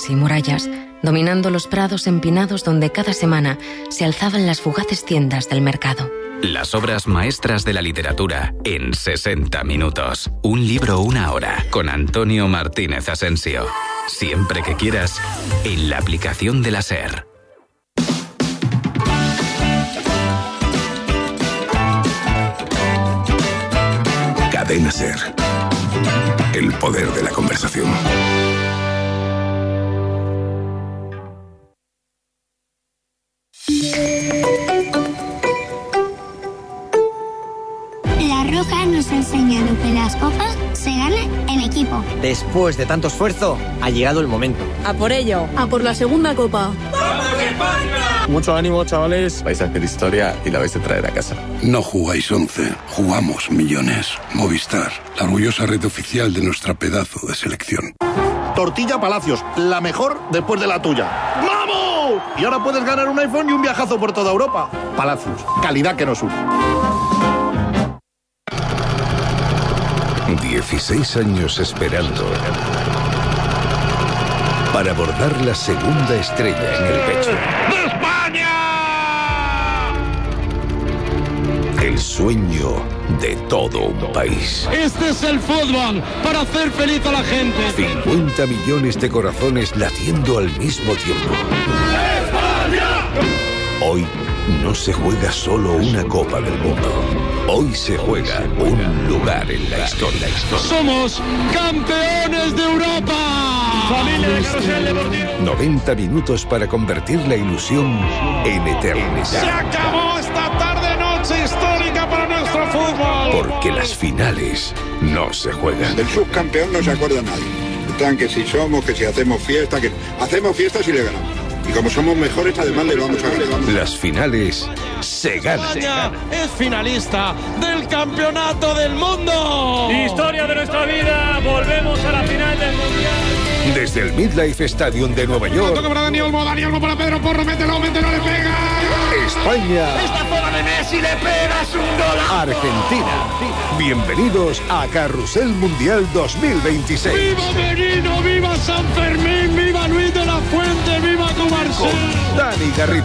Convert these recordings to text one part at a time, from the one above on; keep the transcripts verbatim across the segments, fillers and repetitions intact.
torres y murallas, dominando los prados empinados donde cada semana se alzaban las fugaces tiendas del mercado. Las obras maestras de la literatura en sesenta minutos. Un libro, una hora, con Antonio Martínez Asensio. Siempre que quieras, en la aplicación de la SER. Cadena SER. El poder de la conversación. La Roja nos ha enseñado que las cosas se ganan en equipo. Después de tanto esfuerzo, ha llegado el momento. A por ello, a por la segunda copa. ¡Vamos España! Mucho ánimo, chavales. Vais a hacer historia y la vais a traer a casa. No jugáis once, jugamos millones. Movistar, la orgullosa red oficial de nuestra pedazo de selección. Tortilla Palacios, la mejor después de la tuya. ¡Vamos! Y ahora puedes ganar un iPhone y un viajazo por toda Europa. Palacios, calidad que nos une. dieciséis años esperando para bordar la segunda estrella en el pecho. ¡De España! El sueño de todo un país. Este es el fútbol, para hacer feliz a la gente. cincuenta millones de corazones latiendo al mismo tiempo. ¡España! Hoy no se juega solo una Copa del Mundo. Hoy se juega un lugar en la historia. ¡Somos campeones de Europa! ¡Familia de Carrusel Deportivo! noventa minutos para convertir la ilusión en eternidad. ¡Se acabó esta tarde-noche histórica para nuestro fútbol! Porque las finales no se juegan. Del subcampeón no se acuerda nadie. Están que si somos, que si hacemos fiesta, que hacemos fiestas y le ganamos. Y como somos mejores, además le vamos a ganar. Las finales se ganan. España es finalista del campeonato del mundo. Historia de nuestra vida. Volvemos a la final del Mundial. Desde el Midlife Stadium de Nueva York. Toca para Dani Olmo, Dani Olmo para Pedro Porro, mételo, mételo, le pega. España. Esta zona de Messi le pegas un dólar. Argentina. Bienvenidos a Carrusel Mundial dos mil veintiséis. ¡Viva Merino! ¡Viva San Fermín! ¡Viva Luis de la Fuente! ¡Viva Comarcel! Con Dani Garrido.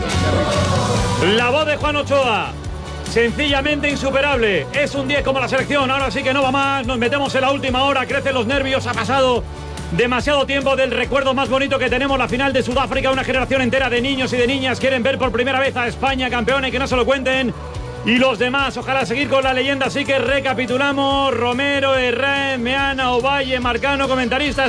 La voz de Juan Ochoa. Sencillamente insuperable. Es un diez como la selección. Ahora sí que no va más. Nos metemos en la última hora. Crecen los nervios. Ha pasado demasiado tiempo del recuerdo más bonito que tenemos, la final de Sudáfrica. Una generación entera de niños y de niñas quieren ver por primera vez a España campeona y que no se lo cuenten. Y los demás, ojalá seguir con la leyenda. Así que recapitulamos: Romero, Herrera, Meana, Ovalle, Marcano, comentaristas,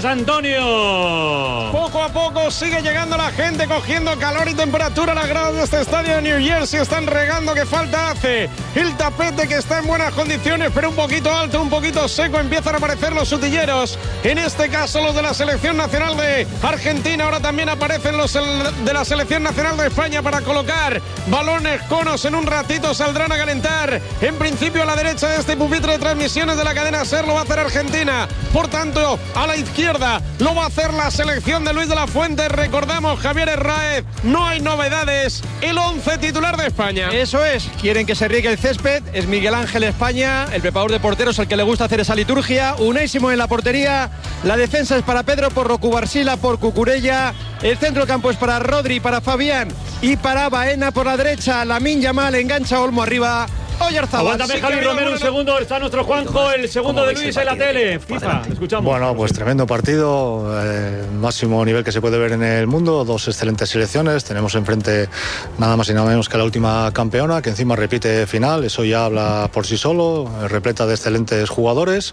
Antonio. Poco a poco sigue llegando la gente, cogiendo calor y temperatura. Las gradas de este estadio de New Jersey están regando, que falta hace. El tapete, que está en buenas condiciones, pero un poquito alto, un poquito seco. Empiezan a aparecer los utilleros. En este caso los de la selección nacional de Argentina. Ahora también aparecen los de la selección nacional de España para colocar balones, conos. En un ratito saldrán a calentar. En principio a la derecha de este pupitre de transmisiones de la cadena SER lo va a hacer Argentina. Por tanto, a la izquierda lo va a hacer la selección de Luis de la Fuente. Recordamos, Javier Herráez, no hay novedades. El once titular de España. Eso es, quieren que se riegue el césped. Es Miguel Ángel España, el preparador de porteros, el que le gusta hacer esa liturgia. Unai Simón en la portería. La defensa es para Pedro Porro, Cubarsila por Cucurella. El centro del campo es para Rodri, para Fabián y para Baena. Por la derecha, Lamine Yamal, engancha Olmo arriba. Oyarzabal. Aguántame, sí, Javi Romero, un segundo. Está nuestro Juanjo, el segundo de Luis en la tele. FIFA, escuchamos. Bueno, pues tremendo partido, eh, máximo nivel que se puede ver en el mundo. Dos excelentes selecciones. Tenemos enfrente nada más y nada menos que la última campeona, que encima repite final. Eso ya habla por sí solo, repleta de excelentes jugadores.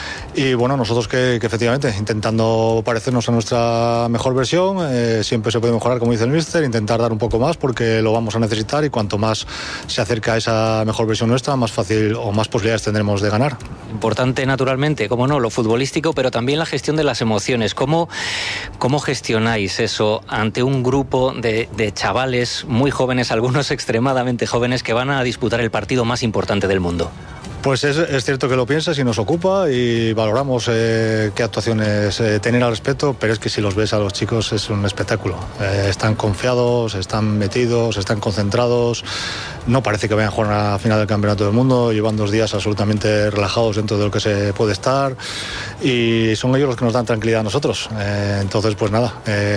Y bueno, nosotros que, que efectivamente intentando parecernos a nuestra mejor versión, eh, siempre se puede mejorar, como dice el míster, intentar dar un poco más porque lo vamos a necesitar, y cuanto más se acerca a esa mejor versión nuestra, más fácil o más posibilidades tendremos de ganar. Importante, naturalmente, como no, lo futbolístico, pero también la gestión de las emociones. ¿Cómo, cómo gestionáis eso ante un grupo de, de chavales muy jóvenes, algunos extremadamente jóvenes, que van a disputar el partido más importante del mundo? Pues es, es cierto que lo piensas y nos ocupa y valoramos eh, qué actuaciones eh, tener al respecto, pero es que si los ves a los chicos es un espectáculo. Eh, están confiados, están metidos, están concentrados. No parece que vayan a jugar a la final del Campeonato del Mundo. Llevan dos días absolutamente relajados dentro de lo que se puede estar y son ellos los que nos dan tranquilidad a nosotros. Eh, entonces, pues nada. Eh,